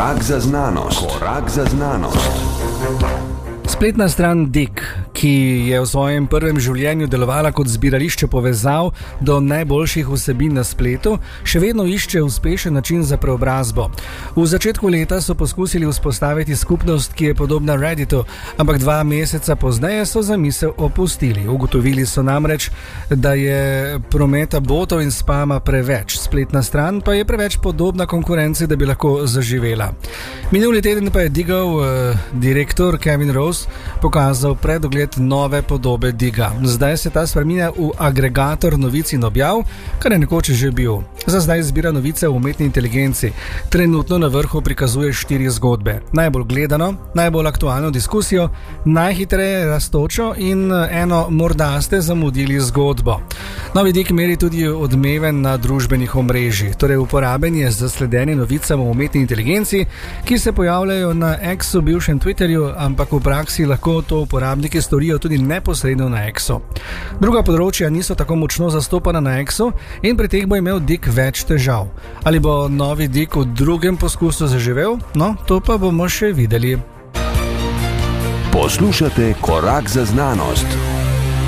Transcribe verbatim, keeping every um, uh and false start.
Korak za znanost. Korak za znanost. Spletna stran Digg, ki je v svojem prvem življenju delovala kot zbirališče povezav do najboljših vsebin na spletu, še vedno išče uspešen način za preobrazbo. V začetku leta so poskusili vzpostaviti skupnost, ki je podobna Redditu, ampak dva meseca pozneje so zamisel opustili. Ugotovili so namreč, da je prometa botov in spama preveč. Spletna stran pa je preveč podobna konkurenci, da bi lahko zaživela. Minuli teden pa je Diggov eh, direktor Kevin Rose pokazal predogled nove podobe Digga. Zdaj se ta spreminja v agregator novic in objav, kar je nekoč že bil. Za zdaj zbira novice v umetni inteligenci. Trenutno na vrhu prikazuje štiri zgodbe. Najbolj gledano, najbolj aktualno diskusijo, najhitreje rastočo in eno morda ste zamudili zgodbo. Novi Digg meri tudi odmeve na družbenih omrežjih, torej uporaben je za sledenje novicam v umetni inteligenci, ki se pojavljajo na X-u, bivšem Twitterju, ampak v praksi lahko to uporabniki storijo tudi neposredno na X-u. Druga področja niso tako močno zastopana na X-u in pri teh bo imel Digg več težav. Ali bo novi Digg v drugem poskusu zaživel? No, to pa bomo še videli. Poslušate Korak za znanost.